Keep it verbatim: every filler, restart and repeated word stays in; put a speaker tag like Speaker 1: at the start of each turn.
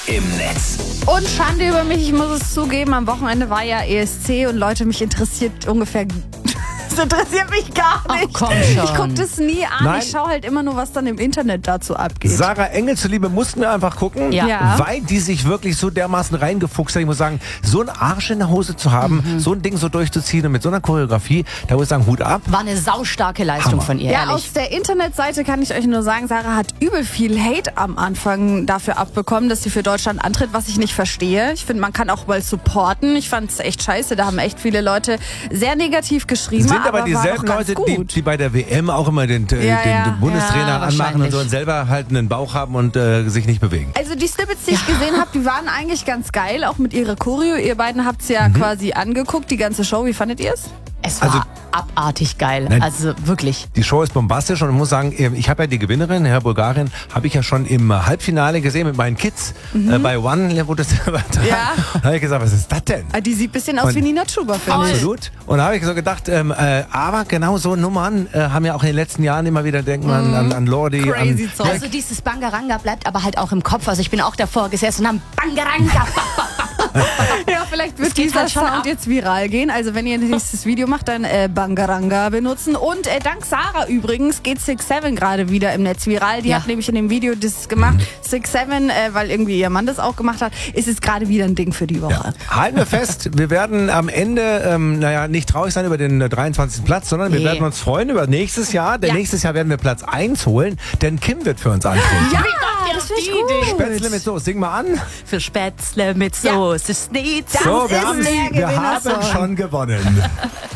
Speaker 1: im Netz.
Speaker 2: Und Schande über mich, ich muss es zugeben, am Wochenende war ja E S C und Leute, mich interessiert ungefähr... Das interessiert mich gar nicht.
Speaker 3: Ach, komm schon.
Speaker 2: Ich gucke das nie an.
Speaker 4: Nein.
Speaker 2: Ich schaue halt immer nur, was dann im Internet dazu abgeht.
Speaker 4: Sarah Engel zuliebe mussten wir einfach gucken,
Speaker 3: Ja.
Speaker 2: Ja.
Speaker 4: weil die sich wirklich so dermaßen reingefuchst hat. Ich muss sagen, so einen Arsch in der Hose zu haben,
Speaker 2: Mhm.
Speaker 4: so ein Ding so durchzuziehen und mit so einer Choreografie, da muss ich sagen, Hut ab.
Speaker 3: War eine saustarke Leistung
Speaker 4: Hammer.
Speaker 3: von ihr,
Speaker 2: Ja,
Speaker 3: ehrlich.
Speaker 2: aus der Internetseite kann ich euch nur sagen, Sarah hat übel viel Hate am Anfang dafür abbekommen, dass sie für Deutschland antritt, was ich nicht verstehe. Ich finde, man kann auch mal supporten. Ich fand es echt scheiße. Da haben echt viele Leute sehr negativ geschrieben.
Speaker 4: Sind aber
Speaker 2: war
Speaker 4: dieselben
Speaker 2: doch ganz
Speaker 4: Leute, die,
Speaker 2: gut.
Speaker 4: die bei der W M auch immer den, äh,
Speaker 2: Ja,
Speaker 4: den,
Speaker 2: ja,
Speaker 4: den Bundestrainer
Speaker 3: ja,
Speaker 4: anmachen und
Speaker 3: wahrscheinlich.
Speaker 4: so und selber halt einen Bauch haben und äh, sich nicht bewegen.
Speaker 2: Also die Snippets, die ich gesehen habe, die waren eigentlich ganz geil, auch mit ihrer Choreo. Ihr beiden habt es ja quasi angeguckt, die ganze Show. Wie fandet ihr es?
Speaker 3: Es war
Speaker 4: Also-
Speaker 3: abartig geil.
Speaker 4: Nein.
Speaker 3: Also wirklich.
Speaker 4: Die Show ist bombastisch und ich muss sagen, ich habe ja die Gewinnerin, Herr Bulgarin, habe ich ja schon im Halbfinale gesehen mit meinen Kids äh, bei One, wo das war.
Speaker 2: Ja.
Speaker 4: Da habe ich gesagt, was ist das denn?
Speaker 2: Ah, die sieht ein bisschen aus
Speaker 4: Und-
Speaker 2: wie Nina Chuba, finde ich.
Speaker 4: Absolut. Und da habe ich so gedacht, ähm, äh, aber genau so Nummern äh, haben ja auch in den letzten Jahren immer wieder, denkt man an, an Lordi.
Speaker 2: Crazy
Speaker 4: an,
Speaker 2: Zeug.
Speaker 3: Also dieses Bangaranga bleibt aber halt auch im Kopf. Also ich bin auch davor gesessen und haben Bangaranga.
Speaker 2: Ja, vielleicht wird
Speaker 3: geht
Speaker 2: dieser
Speaker 3: halt schon
Speaker 2: Sound
Speaker 3: ab.
Speaker 2: jetzt viral gehen. Also wenn ihr nächstes Video macht, dann äh, Bangaranga benutzen. Und äh, dank Sarah übrigens geht six seven gerade wieder im Netz viral. Die
Speaker 3: Ja.
Speaker 2: hat nämlich in dem Video das gemacht. six seven, äh, weil irgendwie ihr Mann das auch gemacht hat, ist es gerade wieder ein Ding für die Woche.
Speaker 4: Halten wir fest, wir werden am Ende, ähm, naja, nicht traurig sein über den äh, dreiundzwanzigsten Platz, sondern wir
Speaker 3: Nee.
Speaker 4: werden uns freuen über nächstes Jahr. Denn
Speaker 3: Ja.
Speaker 4: nächstes Jahr werden wir Platz eins holen, denn Kim wird für uns antreten.
Speaker 2: Ja, das finde ich gut.
Speaker 4: Spätzle mit Soße, sing mal an.
Speaker 3: Für Spätzle mit Soße, Schnitzel.
Speaker 4: So, wir
Speaker 2: ist
Speaker 4: haben,
Speaker 2: der
Speaker 4: wir haben
Speaker 2: Gewinnersong.
Speaker 4: schon gewonnen.